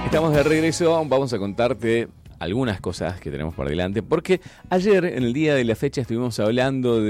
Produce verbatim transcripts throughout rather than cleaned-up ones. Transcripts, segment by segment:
Estamos de regreso, vamos a contarte algunas cosas que tenemos por delante, porque ayer, en el día de la fecha, estuvimos hablando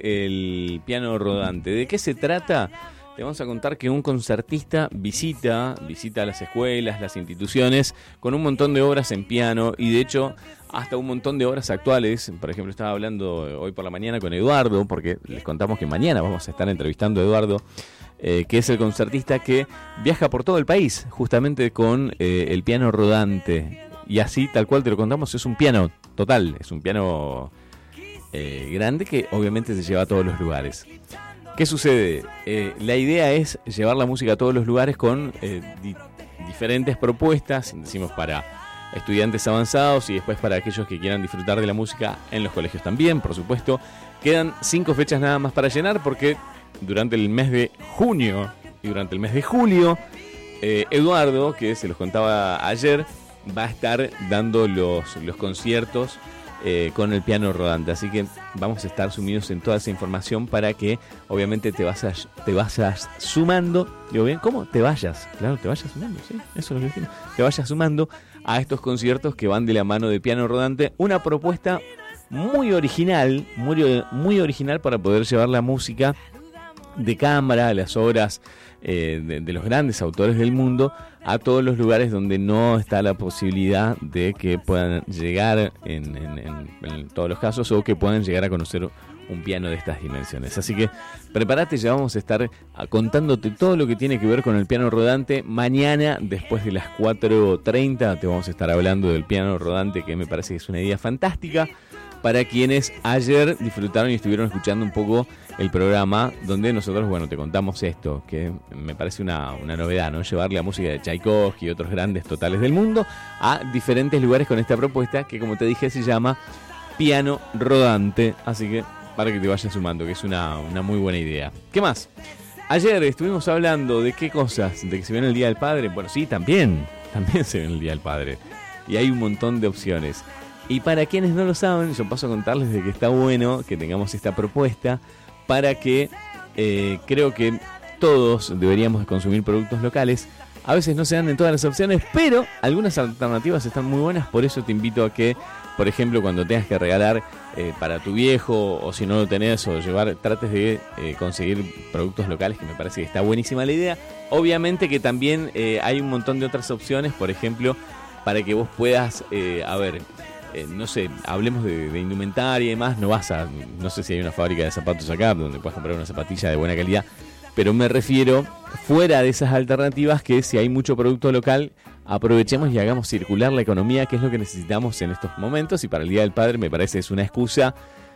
del piano rodante. ¿De qué se trata? Te vamos a contar que un concertista visita, visita las escuelas, las instituciones, con un montón de obras en piano y de hecho hasta un montón de obras actuales. Por ejemplo, estaba hablando hoy por la mañana con Eduardo, porque les contamos que mañana vamos a estar entrevistando a Eduardo, eh, que es el concertista que viaja por todo el país, justamente con eh, el piano rodante. Y así, tal cual te lo contamos, es un piano total, es un piano eh, grande que obviamente se lleva a todos los lugares. ¿Qué sucede? Eh, la idea es llevar la música a todos los lugares con eh, di- diferentes propuestas, decimos para estudiantes avanzados y después para aquellos que quieran disfrutar de la música en los colegios también, por supuesto. Quedan cinco fechas nada más para llenar porque durante el mes de junio y durante el mes de julio, eh, Eduardo, que se los contaba ayer, va a estar dando los, los conciertos Eh, con el piano rodante, así que vamos a estar sumidos en toda esa información para que obviamente te vayas, te vayas sumando, digo bien, ¿cómo? Te vayas, claro, te vayas sumando, sí, eso es lo que dijimos, te vayas sumando a estos conciertos que van de la mano de piano rodante, una propuesta muy original, muy, muy original para poder llevar la música de cámara, las obras eh, de, de los grandes autores del mundo a todos los lugares donde no está la posibilidad de que puedan llegar en, en, en, en todos los casos o que puedan llegar a conocer un piano de estas dimensiones. Así que prepárate, ya vamos a estar contándote todo lo que tiene que ver con el piano rodante. Mañana, después de las cuatro treinta, te vamos a estar hablando del piano rodante, que me parece que es una idea fantástica para quienes ayer disfrutaron y estuvieron escuchando un poco el programa, donde nosotros, bueno, te contamos esto, que me parece una, una novedad, ¿no? Llevar la música de Tchaikovsky y otros grandes totales del mundo a diferentes lugares con esta propuesta, que como te dije se llama piano rodante, así que para que te vayas sumando, que es una, una muy buena idea. ¿Qué más? Ayer estuvimos hablando de qué cosas, de que se viene el Día del Padre. Bueno, sí, también, también se viene el Día del Padre, y hay un montón de opciones. Y para quienes no lo saben, yo paso a contarles de que está bueno que tengamos esta propuesta para que eh, creo que todos deberíamos consumir productos locales. A veces no se dan en todas las opciones, pero algunas alternativas están muy buenas. Por eso te invito a que, por ejemplo, cuando tengas que regalar eh, para tu viejo, o si no lo tenés, o llevar, trates de eh, conseguir productos locales, que me parece que está buenísima la idea. Obviamente que también eh, hay un montón de otras opciones, por ejemplo, para que vos puedas, eh, a ver... Eh, no sé, hablemos de, de indumentaria y demás, no vas a, no sé si hay una fábrica de zapatos acá donde puedes comprar una zapatilla de buena calidad, pero me refiero fuera de esas alternativas, que si hay mucho producto local, aprovechemos y hagamos circular la economía, que es lo que necesitamos en estos momentos, y para el Día del Padre me parece es una excusa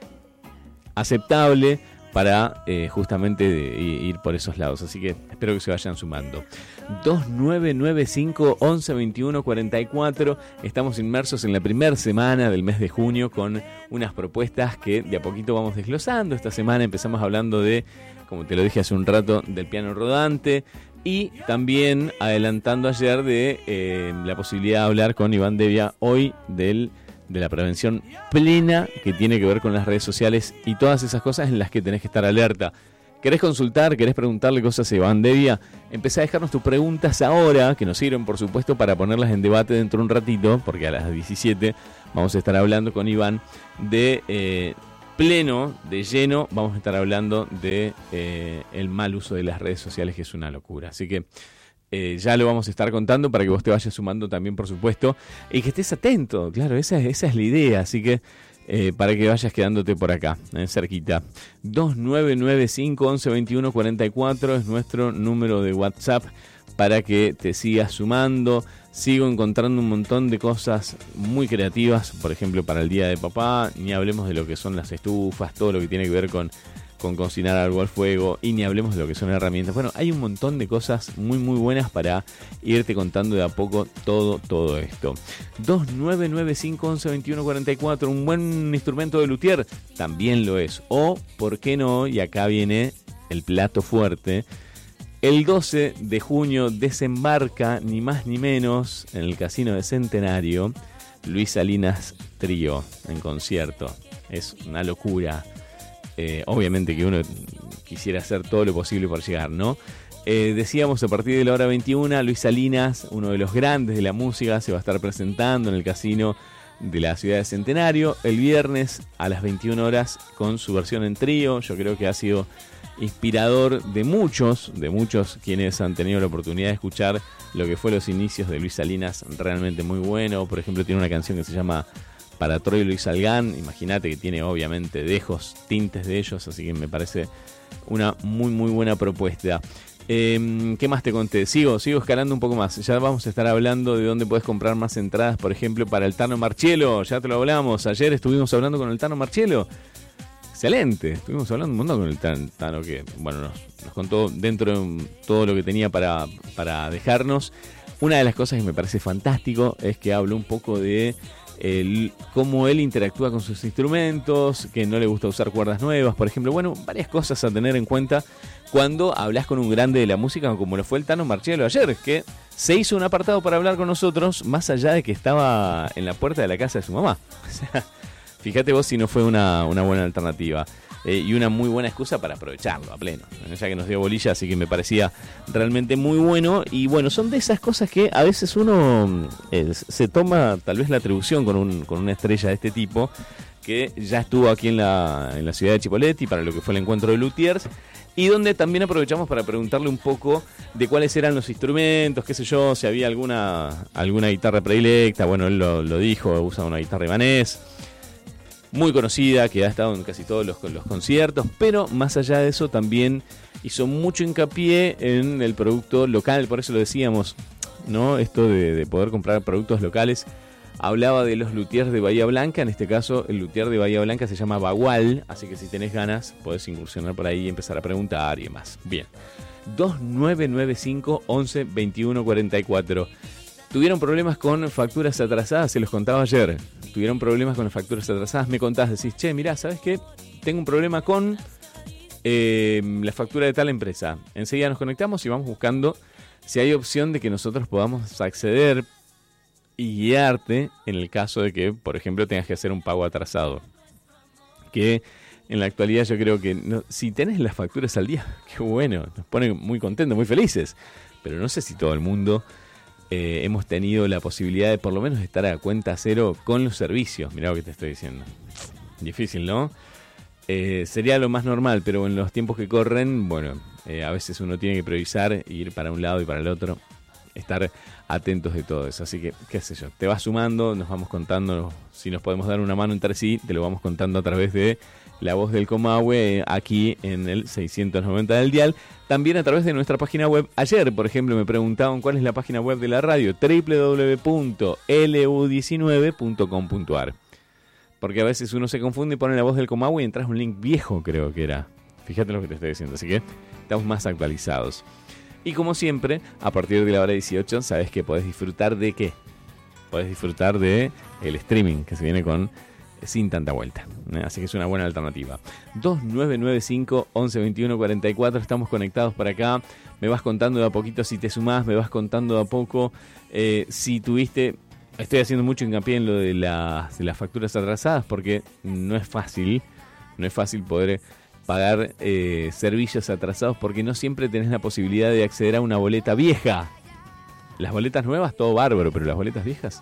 aceptable para eh, justamente de, ir por esos lados. Así que espero que se vayan sumando. dos nueve nueve cinco, once veintiuno, cuarenta y cuatro. Estamos inmersos en la primera semana del mes de junio con unas propuestas que de a poquito vamos desglosando. Esta semana empezamos hablando de, como te lo dije hace un rato, del piano rodante, y también adelantando ayer de eh, la posibilidad de hablar con Iván Devia hoy del de la prevención plena que tiene que ver con las redes sociales y todas esas cosas en las que tenés que estar alerta. ¿Querés consultar? ¿Querés preguntarle cosas a Iván Devia? Empezá a dejarnos tus preguntas ahora, que nos sirven, por supuesto, para ponerlas en debate dentro de un ratito, porque a las diecisiete vamos a estar hablando con Iván de eh, pleno, de lleno, vamos a estar hablando de eh, el mal uso de las redes sociales, que es una locura. Así que Eh, ya lo vamos a estar contando para que vos te vayas sumando también, por supuesto, y que estés atento, claro, esa, esa es la idea, así que eh, para que vayas quedándote por acá, eh, cerquita. Dos nueve nueve cinco, once veintiuno, cuarenta y cuatro es nuestro número de WhatsApp para que te sigas sumando. Sigo encontrando un montón de cosas muy creativas, por ejemplo, para el Día de Papá, ni hablemos de lo que son las estufas, todo lo que tiene que ver con con cocinar algo al fuego, y ni hablemos de lo que son herramientas. Bueno, hay un montón de cosas muy muy buenas para irte contando de a poco todo, todo esto. dos nueve nueve cinco, once veintiuno, cuarenta y cuatro, un buen instrumento de luthier, también lo es. O, ¿por qué no? Y acá viene el plato fuerte. El doce de junio desembarca, ni más ni menos, en el Casino de Centenario, Luis Salinas Trío en concierto. Es una locura. Eh, obviamente que uno quisiera hacer todo lo posible por llegar, ¿no? Eh, decíamos, a partir de la hora veintiuna, Luis Salinas, uno de los grandes de la música, se va a estar presentando en el casino de la ciudad de Centenario el viernes a las veintiuna horas con su versión en trío. Yo creo que ha sido inspirador de muchos, de muchos quienes han tenido la oportunidad de escuchar lo que fue los inicios de Luis Salinas, realmente muy bueno. Por ejemplo, tiene una canción que se llama Para Troilo y Luis Salgán. Imagínate que tiene obviamente dejos, tintes de ellos, así que me parece una muy muy buena propuesta. Eh, ¿Qué más te conté? Sigo, sigo escalando un poco más. Ya vamos a estar hablando de dónde puedes comprar más entradas, por ejemplo, para el Tano Marchielo. Ya te lo hablamos. Ayer estuvimos hablando con el Tano Marchielo. Excelente. Estuvimos hablando un montón con el Tano, que bueno, nos, nos contó dentro de todo lo que tenía para, para dejarnos. Una de las cosas que me parece fantástico es que habla un poco de el, cómo él interactúa con sus instrumentos, que no le gusta usar cuerdas nuevas, por ejemplo. Bueno, varias cosas a tener en cuenta cuando hablas con un grande de la música, como lo fue el Tano Marchielo ayer, que se hizo un apartado para hablar con nosotros, más allá de que estaba en la puerta de la casa de su mamá. O sea, fíjate vos si no fue una, una buena alternativa. Eh, y una muy buena excusa para aprovecharlo a pleno, ya que nos dio bolilla, así que me parecía realmente muy bueno. Y bueno, son de esas cosas que a veces uno eh, se toma tal vez la atribución con, un, con una estrella de este tipo, que ya estuvo aquí en la, en la ciudad de Chipoleti para lo que fue el encuentro de luthiers, y donde también aprovechamos para preguntarle un poco de cuáles eran los instrumentos, qué sé yo, si había alguna, alguna guitarra predilecta. Bueno, él lo, lo dijo, usa una guitarra Ibanez, muy conocida, que ha estado en casi todos los, los conciertos, pero más allá de eso también hizo mucho hincapié en el producto local, por eso lo decíamos, ¿no? Esto de, de poder comprar productos locales. Hablaba de los luthiers de Bahía Blanca, en este caso el luthier de Bahía Blanca se llama Bagual, así que si tenés ganas podés incursionar por ahí y empezar a preguntar y demás. Bien, dos nueve nueve cinco, once, veintiuno, cuarenta y cuatro. Tuvieron problemas con facturas atrasadas, se los contaba ayer. Tuvieron problemas con las facturas atrasadas, me contás, decís, che, mirá, ¿sabes qué? Tengo un problema con eh, la factura de tal empresa. Enseguida nos conectamos y vamos buscando si hay opción de que nosotros podamos acceder y guiarte en el caso de que, por ejemplo, tengas que hacer un pago atrasado. Que en la actualidad yo creo que no, si tenés las facturas al día, qué bueno, nos pone muy contentos, muy felices. Pero no sé si todo el mundo eh, hemos tenido la posibilidad de por lo menos estar a cuenta cero con los servicios. Mirá lo que te estoy diciendo. Difícil, ¿no? Eh, sería lo más normal, pero en los tiempos que corren, bueno, eh, a veces uno tiene que priorizar, ir para un lado y para el otro, estar atentos de todo eso. Así que, qué sé yo, te vas sumando, nos vamos contando si nos podemos dar una mano entre sí, te lo vamos contando a través de La Voz del Comahue, aquí en el seiscientos noventa del dial, también a través de nuestra página web. Ayer, por ejemplo, me preguntaban cuál es la página web de la radio, doble u doble u doble u punto l u diecinueve punto com punto a r, porque a veces uno se confunde y pone La Voz del Comahue y entras un link viejo, creo que era. Fíjate lo que te estoy diciendo, así que estamos más actualizados. Y como siempre, a partir de la hora dieciocho, sabes que podés disfrutar de qué. Podés disfrutar de el streaming que se viene con Sin Tanta Vuelta. ¿eh? Así que es una buena alternativa. dos nueve nueve cinco, once, veintiuno, cuarenta y cuatro. Estamos conectados por acá. Me vas contando de a poquito si te sumás. Me vas contando de a poco eh, si tuviste... Estoy haciendo mucho hincapié en lo de las, de las facturas atrasadas porque no es fácil. No es fácil poder pagar eh, servicios atrasados porque no siempre tenés la posibilidad de acceder a una boleta vieja. Las boletas nuevas, todo bárbaro, pero las boletas viejas,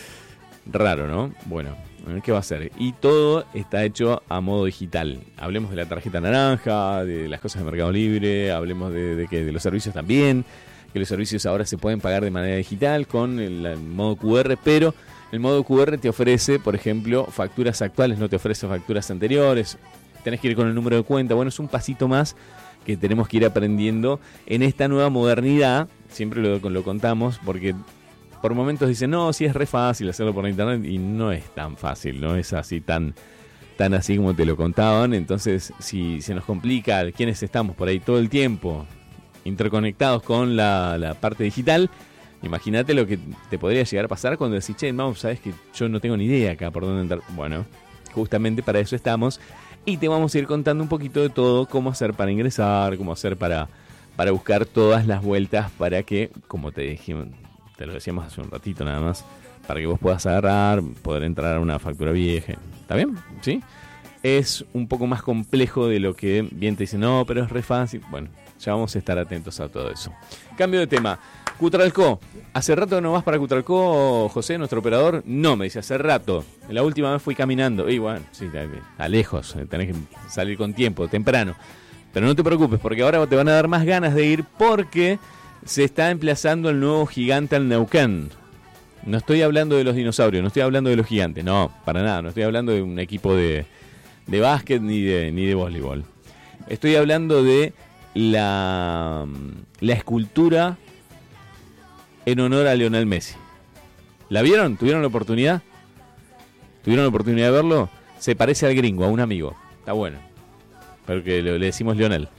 raro, ¿no? Bueno, ¿qué va a ser? Y todo está hecho a modo digital. Hablemos de la tarjeta naranja, de las cosas de Mercado Libre, hablemos de, de, que, de los servicios también, que los servicios ahora se pueden pagar de manera digital con el, el modo cu erre, pero el modo cu erre te ofrece, por ejemplo, facturas actuales, no te ofrece facturas anteriores. Tenés que ir con el número de cuenta. Bueno, es un pasito más que tenemos que ir aprendiendo en esta nueva modernidad. Siempre lo, lo contamos porque por momentos dicen, no, sí es re fácil hacerlo por internet, y no es tan fácil, no es así tan, tan así como te lo contaban. Entonces, si se nos complica, quienes estamos por ahí todo el tiempo interconectados con la, la parte digital, imagínate lo que te podría llegar a pasar cuando decís, che, Mau, sabes que yo no tengo ni idea acá por dónde entrar. Bueno, justamente para eso estamos. Y te vamos a ir contando un poquito de todo, cómo hacer para ingresar, cómo hacer para, para buscar todas las vueltas para que, como te dijimos, te lo decíamos hace un ratito nada más, para que vos puedas agarrar, poder entrar a una factura vieja. ¿Está bien? ¿Sí? es un poco más complejo de lo que bien te dicen, no, pero es re fácil. Bueno, ya vamos a estar atentos a todo eso. Cambio de tema. Cutralcó. ¿Hace rato no vas para Cutralcó, José, nuestro operador? No, me dice, hace rato. La última vez fui caminando. Y bueno, sí, a lejos, tenés que salir con tiempo, temprano. Pero no te preocupes, porque ahora te van a dar más ganas de ir porque se está emplazando el nuevo gigante al Neuquén. No estoy hablando de los dinosaurios, no estoy hablando de los gigantes, no, para nada. No estoy hablando de un equipo de, de básquet ni de, ni de voleibol. Estoy hablando de la, la escultura en honor a Lionel Messi. ¿La vieron? ¿Tuvieron la oportunidad? ¿Tuvieron la oportunidad de verlo? Se parece al gringo, a un amigo. Está bueno. Porque le, le decimos Lionel.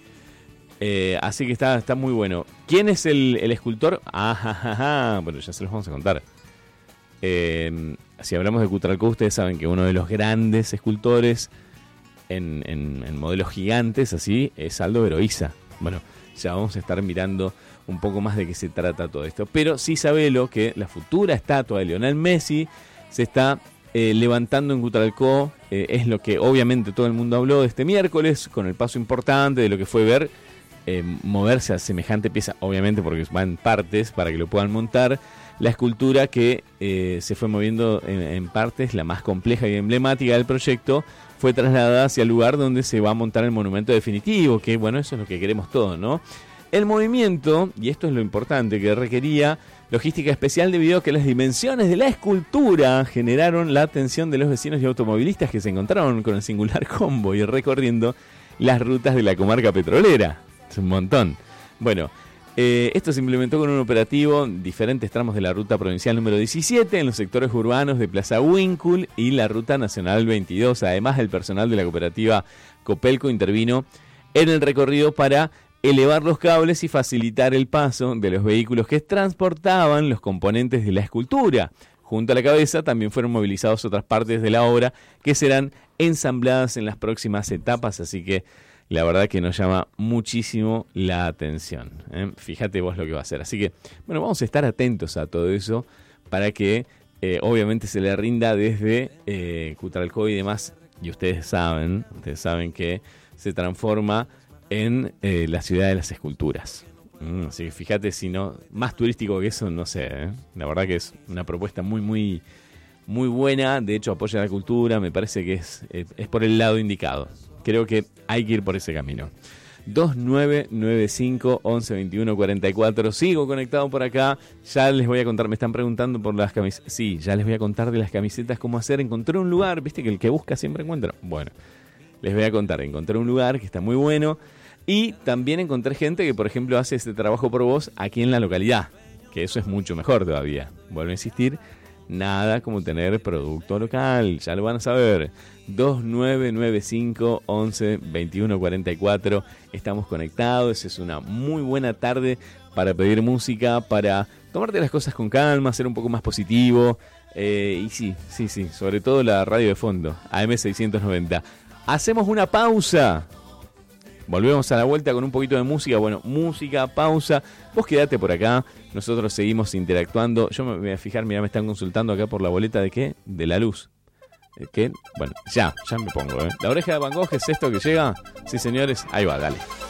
Eh, así que está, está muy bueno. ¿Quién es el, el escultor? Ah, ja, ja, ja. Bueno, ya se los vamos a contar. Eh, si hablamos de Cutralcó, ustedes saben que uno de los grandes escultores en, en, en modelos gigantes, así, es Aldo Veroiza. Bueno, ya vamos a estar mirando un poco más de qué se trata todo esto. Pero sí sabelo que la futura estatua de Lionel Messi se está eh, levantando en Cutralcó. Eh, es lo que obviamente todo el mundo habló de este miércoles, con el paso importante de lo que fue ver eh, moverse a semejante pieza, obviamente porque va en partes para que lo puedan montar. La escultura que eh, se fue moviendo en, en partes, la más compleja y emblemática del proyecto, fue trasladada hacia el lugar donde se va a montar el monumento definitivo, que bueno, eso es lo que queremos todos, ¿no? El movimiento, y esto es lo importante, que requería logística especial debido a que las dimensiones de la escultura generaron la atención de los vecinos y automovilistas que se encontraron con el singular convoy recorriendo las rutas de la comarca petrolera. Es un montón. Bueno, eh, esto se implementó con un operativo en diferentes tramos de la ruta provincial número diecisiete, en los sectores urbanos de Plaza Huíncul y la ruta nacional veintidós. Además, el personal de la cooperativa Copelco intervino en el recorrido para elevar los cables y facilitar el paso de los vehículos que transportaban los componentes de la escultura. Junto a la cabeza también fueron movilizados otras partes de la obra que serán ensambladas en las próximas etapas, así que la verdad que nos llama muchísimo la atención, ¿eh? Fíjate vos lo que va a hacer. Así que, bueno, vamos a estar atentos a todo eso para que eh, obviamente se le rinda desde eh, Cutralcó y demás. Y ustedes saben, ustedes saben que se transforma en eh, la ciudad de las esculturas. Mm, así que fíjate, si no, más turístico que eso, no sé, ¿eh? La verdad que es una propuesta muy, muy, muy buena. De hecho, apoya la cultura, me parece que es, es, es por el lado indicado. Creo que hay que ir por ese camino. dos nueve nueve cinco, once veintiuno cuarenta y cuatro. Sigo conectado por acá. Ya les voy a contar, me están preguntando por las camisetas. Sí, ya les voy a contar de las camisetas, cómo hacer. Encontré un lugar, viste que el que busca siempre encuentra. Bueno, les voy a contar. Encontré un lugar que está muy bueno. Y también encontré gente que, por ejemplo, hace este trabajo por vos aquí en la localidad. Que eso es mucho mejor todavía. Vuelvo a insistir. Nada como tener producto local, ya lo van a saber. dos nueve nueve cinco, once veintiuno cuarenta y cuatro. Estamos conectados, es una muy buena tarde para pedir música, para tomarte las cosas con calma, ser un poco más positivo. Eh, y sí, sí, sí, sobre todo la radio de fondo, A M seiscientos noventa. Hacemos una pausa. Volvemos a la vuelta con un poquito de música. Bueno, música, pausa. Vos quedate por acá. Nosotros seguimos interactuando. Yo me voy a fijar, mirá, me están consultando acá por la boleta de qué? De la luz. ¿Qué? Bueno, ya, ya me pongo, ¿eh? La oreja de Van Gogh, ¿es esto que llega? Sí, señores, ahí va, dale.